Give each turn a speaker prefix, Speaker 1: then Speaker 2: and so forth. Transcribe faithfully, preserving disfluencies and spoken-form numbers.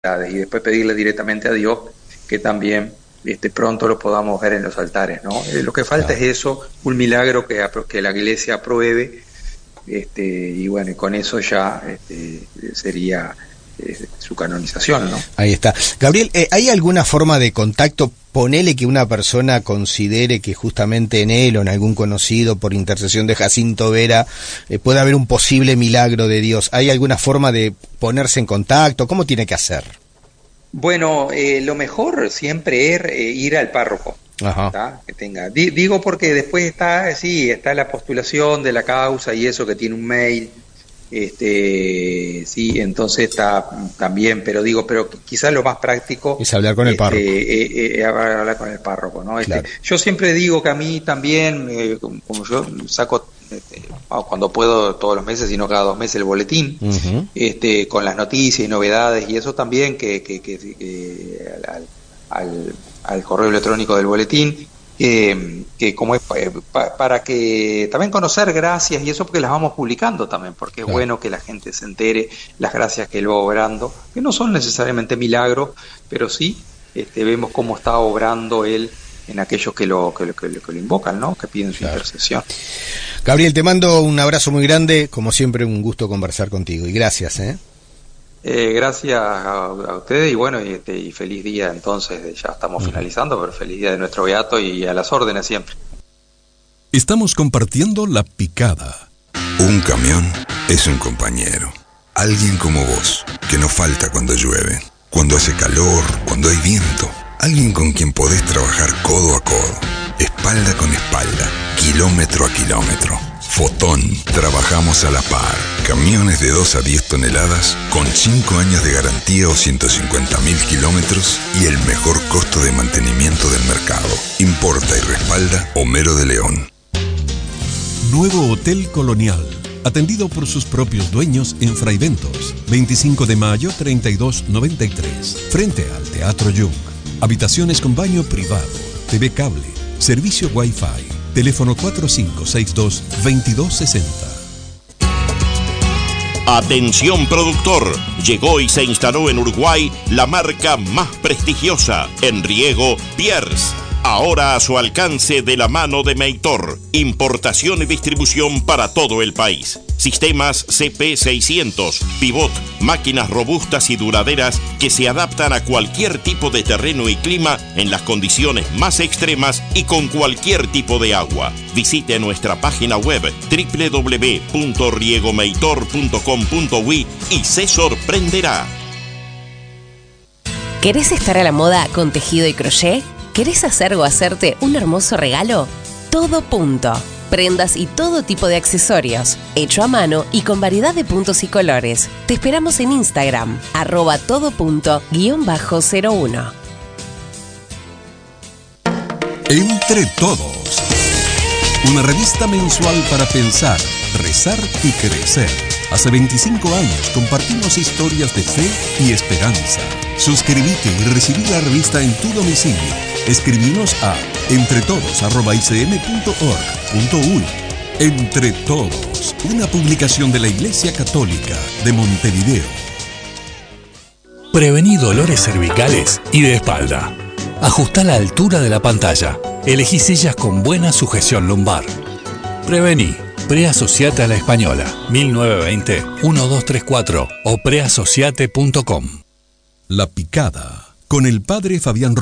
Speaker 1: y después pedirle directamente a Dios que también este, pronto lo podamos ver en los altares, ¿no? Eh, lo que falta claro. es eso, un milagro que, que la Iglesia apruebe, este, y bueno, y con eso ya este, sería eh, su canonización, ¿no?
Speaker 2: Ahí está. Gabriel, eh, ¿hay alguna forma de contacto? Ponele que una persona considere que justamente en él o en algún conocido, por intercesión de Jacinto Vera, eh, puede haber un posible milagro de Dios. ¿Hay alguna forma de ponerse en contacto? ¿Cómo tiene que hacer?
Speaker 1: Bueno, eh, lo mejor siempre es eh, ir al párroco. Ajá. Que tenga. D- digo porque después está, sí, está la postulación de la causa y eso que tiene un mail. Este, sí, entonces está también, pero digo, pero quizás lo más práctico
Speaker 2: es hablar con el
Speaker 1: este,
Speaker 2: párroco.
Speaker 1: Eh, eh, hablar con el párroco, ¿no? Este,
Speaker 2: claro.
Speaker 1: Yo siempre digo que a mí también, eh, como, como yo saco este, cuando puedo todos los meses, sino cada dos meses el boletín, uh-huh. este, con las noticias y novedades y eso también que, que, que, que al, al, al correo electrónico del boletín. Eh, que como es eh, pa, para que también conocer gracias y eso porque las vamos publicando también, porque claro. es bueno que la gente se entere las gracias que él va obrando, que no son necesariamente milagros, pero sí este, vemos cómo está obrando él en aquellos que lo, que lo, que lo, que lo invocan, ¿no? Que piden su claro. intercesión.
Speaker 2: Gabriel, te mando un abrazo muy grande, como siempre un gusto conversar contigo y gracias, ¿eh?
Speaker 1: Eh, gracias a, a ustedes y bueno, y, este, y feliz día entonces, ya estamos uh-huh. finalizando, pero feliz día de nuestro beato y a las órdenes siempre.
Speaker 3: Estamos compartiendo La Picada.
Speaker 4: Un camión es un compañero, alguien como vos, que no falta cuando llueve, cuando hace calor, cuando hay viento, alguien con quien podés trabajar codo a codo, espalda con espalda, kilómetro a kilómetro. Fotón, trabajamos a la par. Camiones de dos a diez toneladas, con cinco años de garantía o ciento cincuenta mil kilómetros y el mejor costo de mantenimiento del mercado. Importa y respalda Homero de León.
Speaker 3: Nuevo Hotel Colonial, atendido por sus propios dueños en Fraiventos, veinticinco de mayo treinta y dos noventa y tres, frente al Teatro Jung. Habitaciones con baño privado, T V cable, servicio Wi-Fi. Teléfono cuatro cinco seis dos, veintidós sesenta.
Speaker 5: Atención productor, llegó y se instaló en Uruguay la marca más prestigiosa en riego, Pierce. Ahora a su alcance de la mano de Meitor. Importación y distribución para todo el país. Sistemas C P seiscientos, pivot, máquinas robustas y duraderas que se adaptan a cualquier tipo de terreno y clima en las condiciones más extremas y con cualquier tipo de agua. Visite nuestra página web doble u doble u doble u punto riegomeitor punto com punto uy y se sorprenderá.
Speaker 6: ¿Querés estar a la moda con tejido y crochet? ¿Querés hacer o hacerte un hermoso regalo? Todo Punto. Prendas y todo tipo de accesorios, hecho a mano y con variedad de puntos y colores. Te esperamos en Instagram, arroba todo punto guión bajo cero uno.
Speaker 3: Entre Todos. Una revista mensual para pensar, rezar y crecer. Hace veinticinco años compartimos historias de fe y esperanza. Suscríbete y recibí la revista en tu domicilio. Escribinos a entretodos arroba i c m punto org punto uy. Entre Todos, una publicación de la Iglesia Católica de Montevideo.
Speaker 7: Prevení dolores cervicales y de espalda. Ajustá la altura de la pantalla. Elegí sillas con buena sujeción lumbar. Prevení. Preasociate a la Española, mil novecientos veinte, uno dos tres cuatro o preasociate punto com.
Speaker 3: La Picada, con el padre Fabián